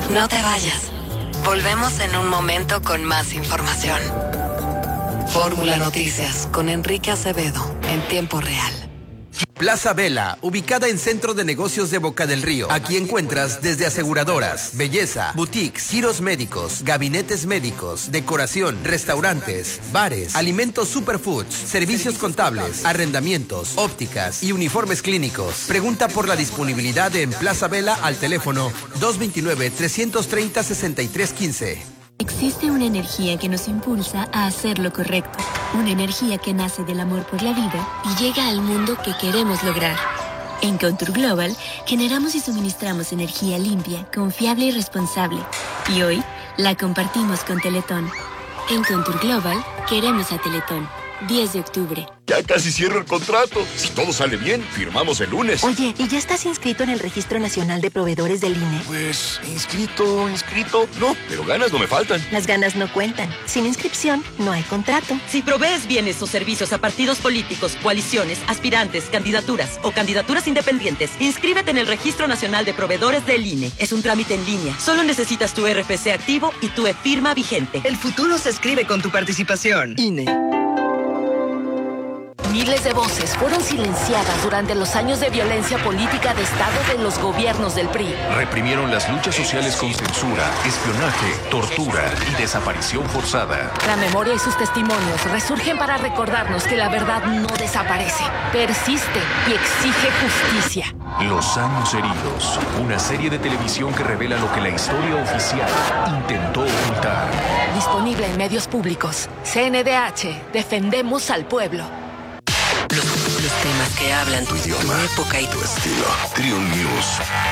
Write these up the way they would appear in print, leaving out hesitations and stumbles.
No te vayas. Volvemos en un momento con más información. Fórmula Noticias con Enrique Acevedo en tiempo real. Plaza Vela, ubicada en Centro de Negocios de Boca del Río. Aquí encuentras desde aseguradoras, belleza, boutiques, giros médicos, gabinetes médicos, decoración, restaurantes, bares, alimentos superfoods, servicios contables, arrendamientos, ópticas y uniformes clínicos. Pregunta por la disponibilidad en Plaza Vela al teléfono 229-330-6315. Existe una energía que nos impulsa a hacer lo correcto. Una energía que nace del amor por la vida y llega al mundo que queremos lograr. En Contour Global generamos y suministramos energía limpia, confiable y responsable. Y hoy la compartimos con Teletón. En Contour Global queremos a Teletón. 10 de octubre. Ya casi cierro el contrato. Si todo sale bien, firmamos el lunes. Oye, ¿y ya estás inscrito en el Registro Nacional de Proveedores del INE? Pues, inscrito. No, pero ganas no me faltan. Las ganas no cuentan. Sin inscripción, no hay contrato. Si provees bienes o servicios a partidos políticos, coaliciones, aspirantes, candidaturas o candidaturas independientes, inscríbete en el Registro Nacional de Proveedores del INE. Es un trámite en línea. Solo necesitas tu RFC activo y tu e-firma vigente. El futuro se escribe con tu participación. INE. Miles de voces fueron silenciadas durante los años de violencia política de Estado de los gobiernos del PRI. Reprimieron las luchas sociales con censura, espionaje, tortura y desaparición forzada. La memoria y sus testimonios resurgen para recordarnos que la verdad no desaparece, persiste y exige justicia. Los años heridos, una serie de televisión que revela lo que la historia oficial intentó ocultar. Disponible en medios públicos. CNDH, defendemos al pueblo. Los temas que hablan tu idioma, tu época y tu estilo. Trion News.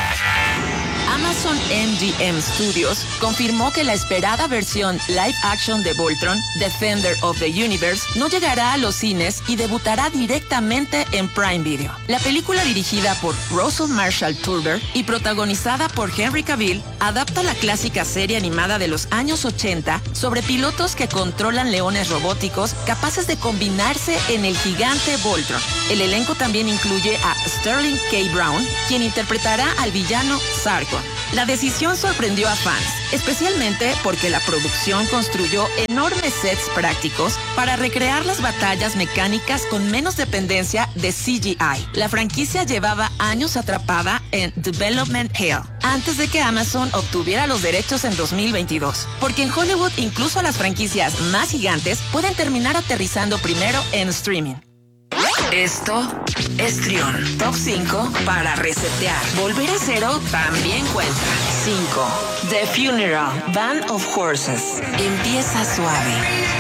Amazon MGM Studios confirmó que la esperada versión live action de Voltron, Defender of the Universe, no llegará a los cines y debutará directamente en Prime Video. La película, dirigida por Russell Marshall Turber y protagonizada por Henry Cavill, adapta la clásica serie animada de los años 80 sobre pilotos que controlan leones robóticos capaces de combinarse en el gigante Voltron. El elenco también incluye a Sterling K. Brown, quien interpretará al villano Sarkon. La decisión sorprendió a fans, especialmente porque la producción construyó enormes sets prácticos para recrear las batallas mecánicas con menos dependencia de CGI. La franquicia llevaba años atrapada en Development Hell, antes de que Amazon obtuviera los derechos en 2022. Porque en Hollywood incluso las franquicias más gigantes pueden terminar aterrizando primero en streaming. Esto es Trion. Top 5 para resetear. Volver a cero también cuenta. 5. The Funeral, Band of Horses. Empieza suave.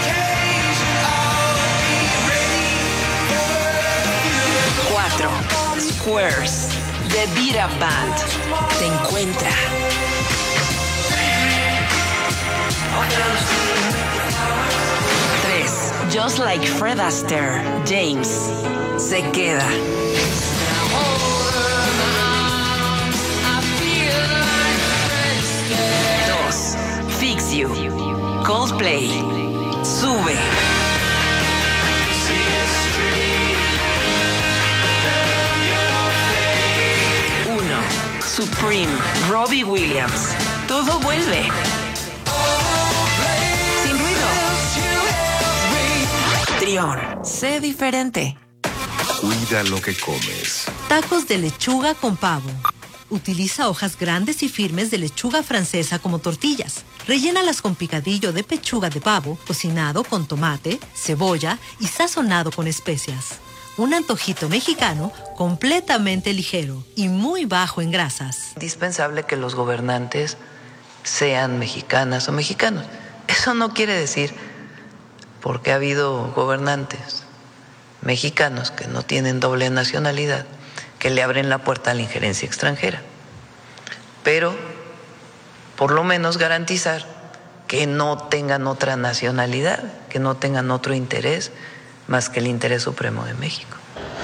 4. Squares, The Beat Up Band. Te encuentra. 3. Just Like Fred Astaire, James. Se queda. 2. Fix You, Coldplay. Sube. 1. Supreme, Robbie Williams. Todo vuelve. Sin ruido. Trion, sé diferente. Cuida lo que comes. Tacos de lechuga con pavo. Utiliza hojas grandes y firmes de lechuga francesa como tortillas. Rellénalas con picadillo de pechuga de pavo, cocinado con tomate, cebolla y sazonado con especias. Un antojito mexicano completamente ligero y muy bajo en grasas. Indispensable que los gobernantes sean mexicanas o mexicanos. Eso no quiere decir, porque ha habido gobernantes mexicanos que no tienen doble nacionalidad, que le abren la puerta a la injerencia extranjera. Pero, por lo menos garantizar que no tengan otra nacionalidad, que no tengan otro interés más que el interés supremo de México.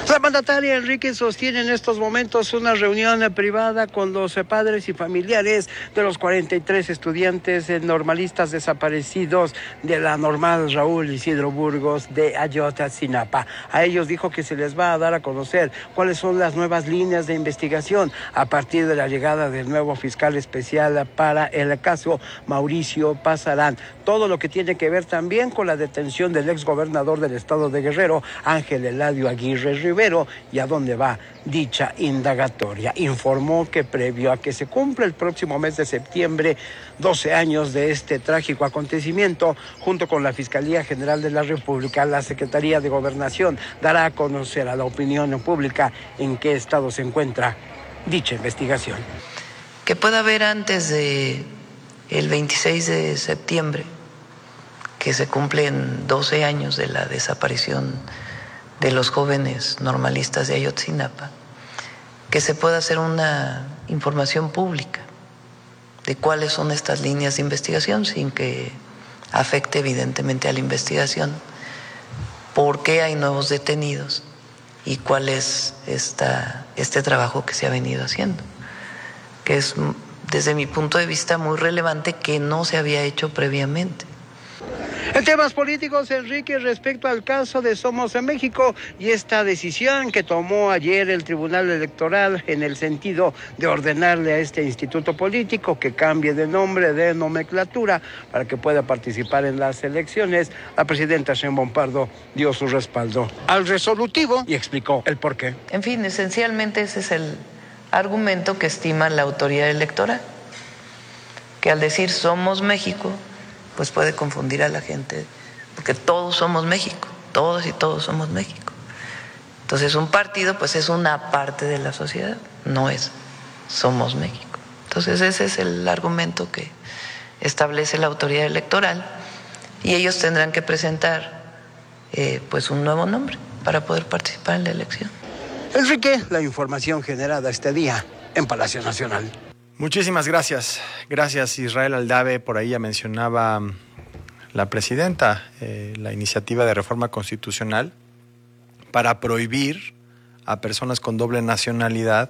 La mandataria Enrique sostiene en estos momentos una reunión privada con los padres y familiares de los 43 estudiantes normalistas desaparecidos de la normal Raúl Isidro Burgos de Ayotzinapa. A ellos dijo que se les va a dar a conocer cuáles son las nuevas líneas de investigación a partir de la llegada del nuevo fiscal especial para el caso, Mauricio Pasarán. Todo lo que tiene que ver también con la detención del exgobernador del estado de Guerrero, Ángel Eladio Aguirre Rivero, y a dónde va dicha indagatoria. Informó que previo a que se cumpla el próximo mes de septiembre 12 años de este trágico acontecimiento, junto con la Fiscalía General de la República, la Secretaría de Gobernación dará a conocer a la opinión pública en qué estado se encuentra dicha investigación. Que pueda haber antes de el 26 de septiembre, que se cumplen 12 años de la desaparición de los jóvenes normalistas de Ayotzinapa, que se pueda hacer una información pública de cuáles son estas líneas de investigación sin que afecte evidentemente a la investigación, por qué hay nuevos detenidos y cuál es este trabajo que se ha venido haciendo, que es desde mi punto de vista muy relevante, que no se había hecho previamente. En temas políticos, Enrique, respecto al caso de Somos en México y esta decisión que tomó ayer el Tribunal Electoral en el sentido de ordenarle a este instituto político que cambie de nombre, de nomenclatura, para que pueda participar en las elecciones, la presidenta Sheinbaum Pardo dio su respaldo al resolutivo y explicó el porqué. En fin, esencialmente ese es el argumento que estima la autoridad electoral, que al decir Somos México, pues puede confundir a la gente, porque todos somos México, todos y todos somos México. Entonces un partido pues es una parte de la sociedad, no es Somos México. Entonces ese es el argumento que establece la autoridad electoral y ellos tendrán que presentar pues un nuevo nombre para poder participar en la elección. Enrique, la información generada este día en Palacio Nacional. Muchísimas gracias. Gracias, Israel Aldave. Por ahí ya mencionaba la presidenta la iniciativa de reforma constitucional para prohibir a personas con doble nacionalidad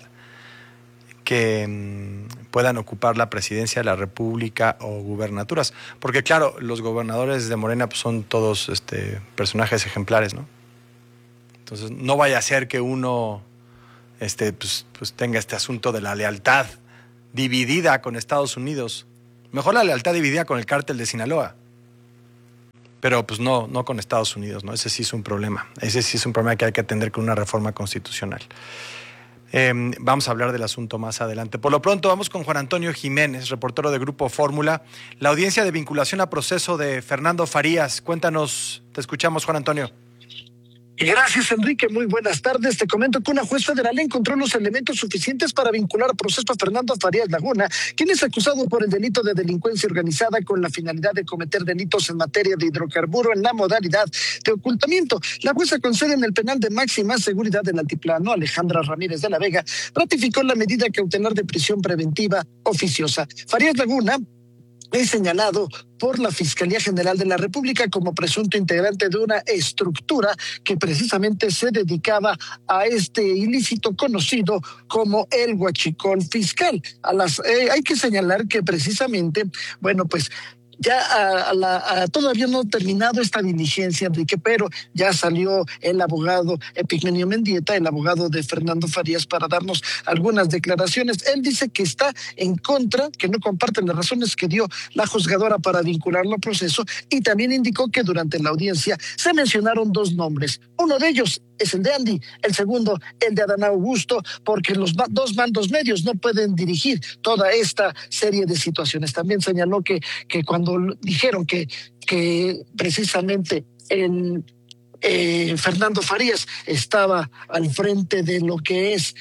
que puedan ocupar la presidencia de la República o gubernaturas. Porque claro, los gobernadores de Morena pues, son todos personajes ejemplares, ¿no? Entonces no vaya a ser que uno pues tenga este asunto de la lealtad dividida con Estados Unidos. Mejor la lealtad dividida con el cártel de Sinaloa. Pero pues no con Estados Unidos, ¿no? Ese sí es un problema. Ese sí es un problema que hay que atender con una reforma constitucional. Vamos a hablar del asunto más adelante. Por lo pronto vamos con Juan Antonio Jiménez, reportero de Grupo Fórmula. La audiencia de vinculación a proceso de Fernando Farías. Cuéntanos, te escuchamos, Juan Antonio. Gracias, Enrique. Muy buenas tardes. Te comento que una juez federal encontró los elementos suficientes para vincular a proceso a Fernando Farías Laguna, quien es acusado por el delito de delincuencia organizada con la finalidad de cometer delitos en materia de hidrocarburo en la modalidad de ocultamiento. La jueza con sede en el penal de máxima seguridad del Altiplano, Alejandra Ramírez de la Vega, ratificó la medida cautelar de prisión preventiva oficiosa. Farías Laguna es señalado por la Fiscalía General de la República como presunto integrante de una estructura que precisamente se dedicaba a este ilícito conocido como el huachicol fiscal. Hay que señalar que precisamente, bueno, pues ya todavía no ha terminado esta diligencia, Enrique, pero ya salió el abogado Epigmenio Mendieta, el abogado de Fernando Farías, para darnos algunas declaraciones. Él dice que está en contra, que no comparten las razones que dio la juzgadora para vincularlo al proceso, y también indicó que durante la audiencia se mencionaron dos nombres. Uno de ellos es el de Andy, el segundo el de Adán Augusto, porque los dos mandos medios no pueden dirigir toda esta serie de situaciones. También señaló que cuando dijeron que precisamente Fernando Farías estaba al frente de lo que es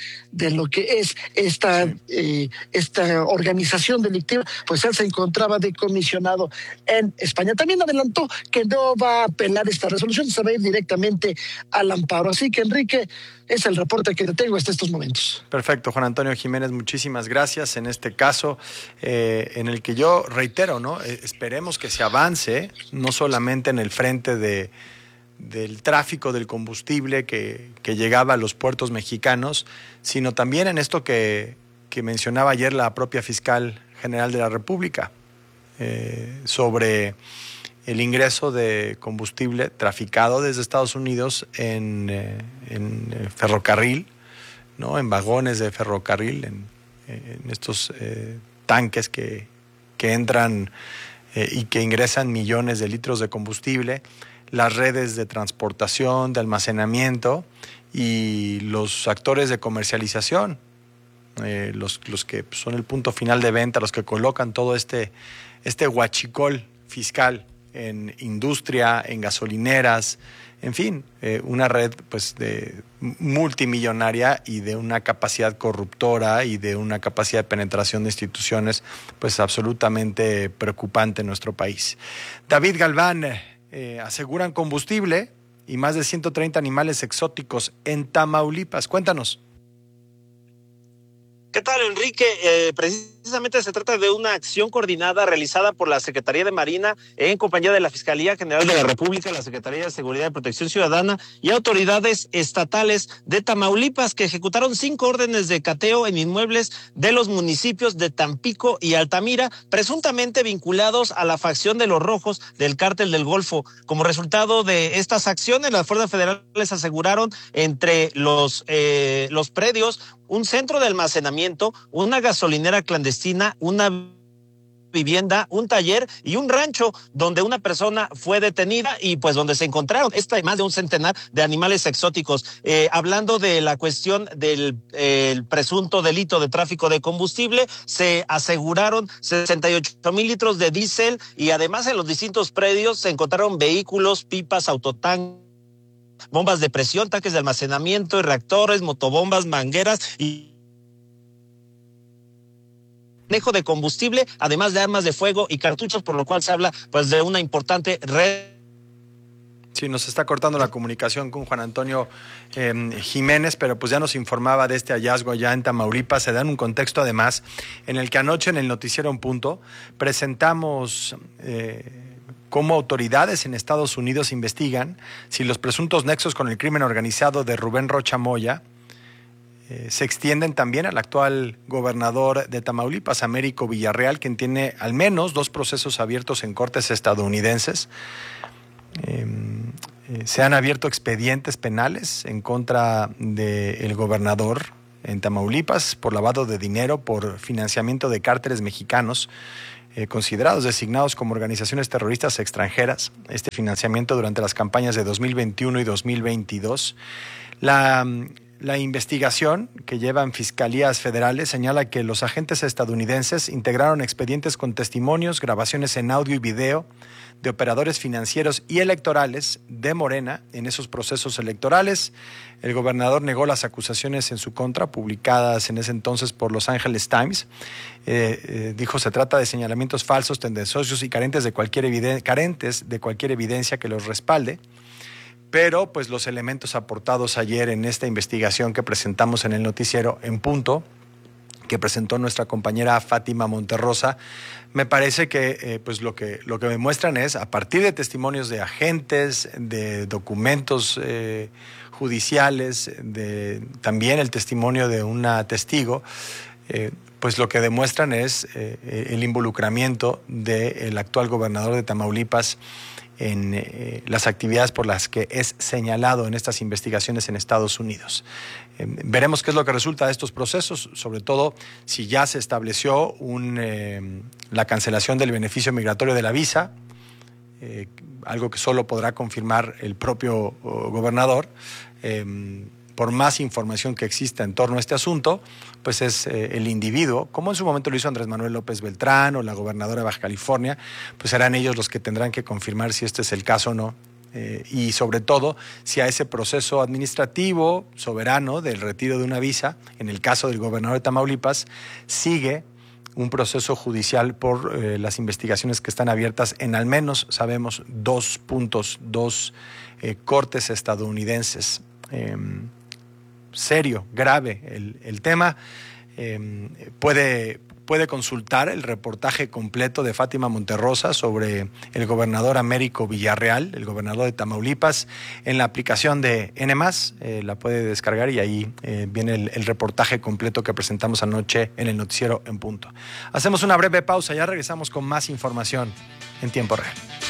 esta organización delictiva, pues él se encontraba de comisionado en España. También adelantó que no va a apelar esta resolución, se va a ir directamente al amparo. Así que, Enrique, es el reporte que te tengo hasta estos momentos. Perfecto, Juan Antonio Jiménez, muchísimas gracias en este caso, en el que yo reitero, ¿no? Esperemos que se avance, no solamente en el frente de del tráfico del combustible que llegaba a los puertos mexicanos, sino también en esto que mencionaba ayer la propia fiscal general de la República, sobre el ingreso de combustible traficado desde Estados Unidos en ferrocarril, ¿no? En vagones de ferrocarril, en estos tanques que entran y que ingresan millones de litros de combustible, las redes de transportación, de almacenamiento y los actores de comercialización, los que son el punto final de venta, los que colocan todo este huachicol fiscal en industria, en gasolineras, en fin, una red pues de multimillonaria y de una capacidad corruptora y de una capacidad de penetración de instituciones pues absolutamente preocupante en nuestro país. David Galván, aseguran combustible y más de 130 animales exóticos en Tamaulipas. Cuéntanos. ¿Qué tal, Enrique? Precisamente se trata de una acción coordinada realizada por la Secretaría de Marina en compañía de la Fiscalía General de la República, la Secretaría de Seguridad y Protección Ciudadana y autoridades estatales de Tamaulipas, que ejecutaron 5 órdenes de cateo en inmuebles de los municipios de Tampico y Altamira, presuntamente vinculados a la facción de los Rojos del Cártel del Golfo. Como resultado de estas acciones, las fuerzas federales aseguraron entre los predios un centro de almacenamiento, una gasolinera clandestina, una vivienda, un taller y un rancho donde una persona fue detenida y pues donde se encontraron más de un centenar de animales exóticos. Hablando de la cuestión del presunto delito de tráfico de combustible, se aseguraron 68,000 litros de diésel y además en los distintos predios se encontraron vehículos, pipas, autotanques, bombas de presión, tanques de almacenamiento, reactores, motobombas, mangueras y manejo de combustible, además de armas de fuego y cartuchos, por lo cual se habla pues de una importante red. Sí, nos está cortando la comunicación con Juan Antonio Jiménez, pero pues ya nos informaba de este hallazgo allá en Tamaulipas. Se da en un contexto además en el que anoche en el noticiero En Punto presentamos cómo autoridades en Estados Unidos investigan si los presuntos nexos con el crimen organizado de Rubén Rocha Moya se extienden también al actual gobernador de Tamaulipas, Américo Villarreal, quien tiene al menos 2 procesos abiertos en cortes estadounidenses. Se han abierto expedientes penales en contra del gobernador en Tamaulipas por lavado de dinero, por financiamiento de cárteles mexicanos, considerados designados como organizaciones terroristas extranjeras. Este financiamiento durante las campañas de 2021 y 2022. La investigación que llevan fiscalías federales señala que los agentes estadounidenses integraron expedientes con testimonios, grabaciones en audio y video de operadores financieros y electorales de Morena en esos procesos electorales. El gobernador negó las acusaciones en su contra, publicadas en ese entonces por Los Angeles Times. Dijo, se trata de señalamientos falsos, tendenciosos y carentes de cualquier evidencia que los respalde. Pero pues los elementos aportados ayer en esta investigación que presentamos en el noticiero En Punto, que presentó nuestra compañera Fátima Monterrosa, me parece que pues lo que me muestran es, a partir de testimonios de agentes, de documentos judiciales, de también el testimonio de una testigo, pues lo que demuestran es el involucramiento del actual gobernador de Tamaulipas en las actividades por las que es señalado en estas investigaciones en Estados Unidos. Veremos qué es lo que resulta de estos procesos, sobre todo si ya se estableció la cancelación del beneficio migratorio de la visa, algo que solo podrá confirmar el propio gobernador. Por más información que exista en torno a este asunto, pues es el individuo, como en su momento lo hizo Andrés Manuel López Beltrán o la gobernadora de Baja California, pues serán ellos los que tendrán que confirmar si este es el caso o no, y sobre todo si a ese proceso administrativo soberano del retiro de una visa, en el caso del gobernador de Tamaulipas, sigue un proceso judicial por las investigaciones que están abiertas en al menos, sabemos, 2 cortes estadounidenses. Serio, grave el tema, puede puede consultar el reportaje completo de Fátima Monterrosa sobre el gobernador Américo Villarreal, el gobernador de Tamaulipas, en la aplicación de N+, la puede descargar y ahí viene el reportaje completo que presentamos anoche en el noticiero En Punto. Hacemos una breve pausa, ya regresamos con más información en tiempo real.